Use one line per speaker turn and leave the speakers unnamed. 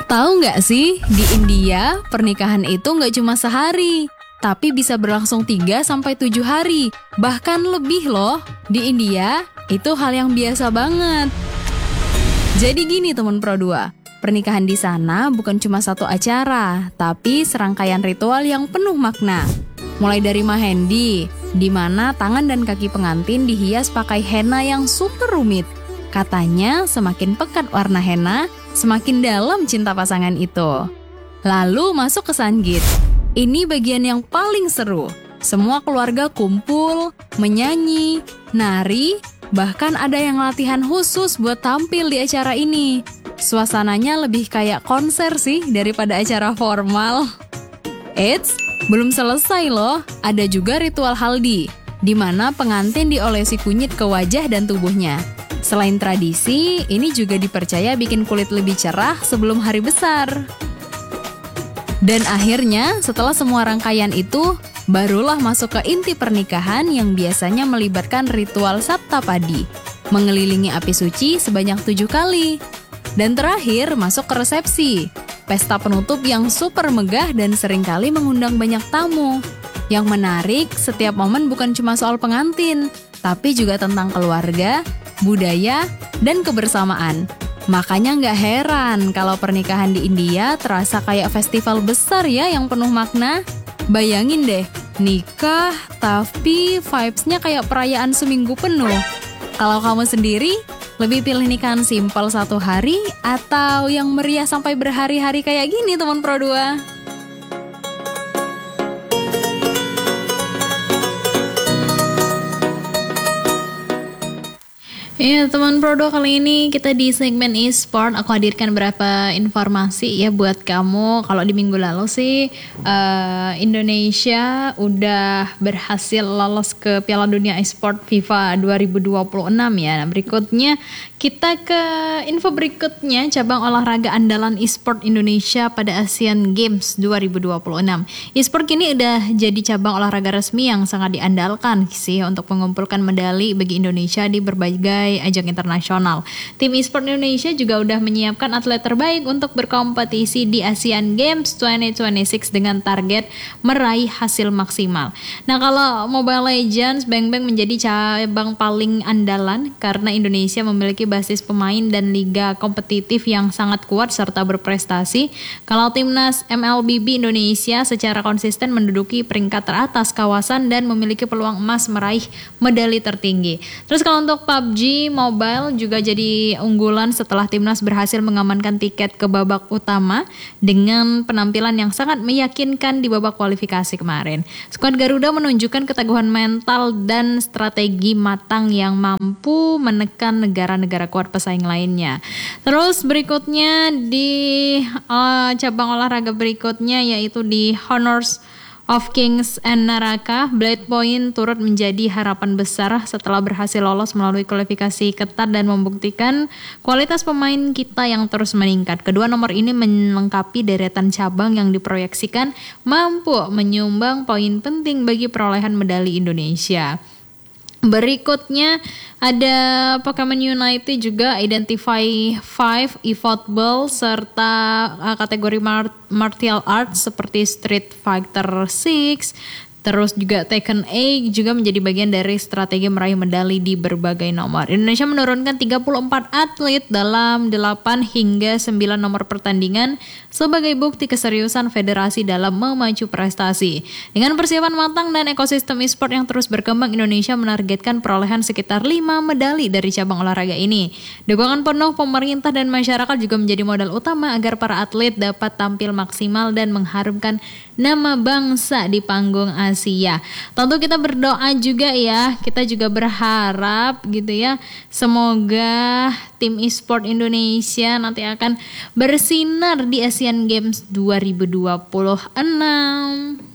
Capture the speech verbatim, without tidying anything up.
Tahu nggak sih, di India pernikahan itu nggak cuma sehari, tapi bisa berlangsung tiga sampai tujuh hari, bahkan lebih loh. Di India, itu hal yang biasa banget. Jadi gini teman Pro dua, pernikahan di sana bukan cuma satu acara, tapi serangkaian ritual yang penuh makna. Mulai dari Mahendi, di mana tangan dan kaki pengantin dihias pakai henna yang super rumit. Katanya semakin pekat warna henna, semakin dalam cinta pasangan itu. Lalu masuk ke Sangeet. Ini bagian yang paling seru. Semua keluarga kumpul, menyanyi, nari, bahkan ada yang latihan khusus buat tampil di acara ini. Suasananya lebih kayak konser sih daripada acara formal. Eits, belum selesai loh. Ada juga ritual haldi, di mana pengantin diolesi kunyit ke wajah dan tubuhnya. Selain tradisi, ini juga dipercaya bikin kulit lebih cerah sebelum hari besar. Dan akhirnya, setelah semua rangkaian itu, barulah masuk ke inti pernikahan yang biasanya melibatkan ritual Saptapadi, mengelilingi api suci sebanyak tujuh kali. Dan terakhir, masuk ke resepsi, pesta penutup yang super megah dan seringkali mengundang banyak tamu. Yang menarik, setiap momen bukan cuma soal pengantin, tapi juga tentang keluarga, budaya, dan kebersamaan. Makanya nggak heran kalau pernikahan di India terasa kayak festival besar ya yang penuh makna. Bayangin deh, nikah tapi vibes-nya kayak perayaan seminggu penuh. Kalau kamu sendiri, lebih pilih nikahan simpel satu hari atau yang meriah sampai berhari-hari kayak gini teman Pro dua? Iya teman Pro dua, kali ini kita di segmen e-sport aku hadirkan beberapa informasi ya buat kamu. Kalau di minggu lalu sih uh, Indonesia udah berhasil lolos ke Piala Dunia e-sport FIFA dua ribu dua puluh enam ya. Nah, berikutnya kita ke info berikutnya, cabang olahraga andalan e-sport Indonesia pada Asian Games dua ribu dua puluh enam. E-sport kini udah jadi cabang olahraga resmi yang sangat diandalkan sih untuk mengumpulkan medali bagi Indonesia di berbagai ajang internasional. Tim e-sport Indonesia juga udah menyiapkan atlet terbaik untuk berkompetisi di Asian Games dua ribu dua puluh enam dengan target meraih hasil maksimal. Nah, kalau Mobile Legends, Bang Bang menjadi cabang paling andalan karena Indonesia memiliki basis pemain dan liga kompetitif yang sangat kuat serta berprestasi. Kalau timnas M L B B Indonesia secara konsisten menduduki peringkat teratas kawasan dan memiliki peluang emas meraih medali tertinggi. Terus kalau untuk P U B G Mobile juga jadi unggulan setelah timnas berhasil mengamankan tiket ke babak utama dengan penampilan yang sangat meyakinkan di babak kualifikasi kemarin. Skuad Garuda menunjukkan keteguhan mental dan strategi matang yang mampu menekan negara-negara kuat pesaing lainnya. Terus berikutnya di uh, cabang olahraga berikutnya yaitu di Honors of Kings and Naraka, Blade Point turut menjadi harapan besar setelah berhasil lolos melalui kualifikasi ketat dan membuktikan kualitas pemain kita yang terus meningkat. Kedua nomor ini melengkapi deretan cabang yang diproyeksikan mampu menyumbang poin penting bagi perolehan medali Indonesia. Berikutnya ada Pokemon Unite juga Identify lima eFootball serta uh, kategori mar- martial arts seperti Street Fighter enam. Terus juga Tekken delapan juga menjadi bagian dari strategi meraih medali di berbagai nomor. Indonesia menurunkan tiga puluh empat atlet dalam delapan hingga sembilan nomor pertandingan sebagai bukti keseriusan federasi dalam memacu prestasi. Dengan persiapan matang dan ekosistem e-sport yang terus berkembang, Indonesia menargetkan perolehan sekitar lima medali dari cabang olahraga ini. Dukungan penuh pemerintah dan masyarakat juga menjadi modal utama agar para atlet dapat tampil maksimal dan mengharumkan nama bangsa di panggung Asia. Tentu kita berdoa juga ya, kita juga berharap gitu ya, semoga tim e-sport Indonesia nanti akan bersinar di Asian Games dua ribu dua puluh enam.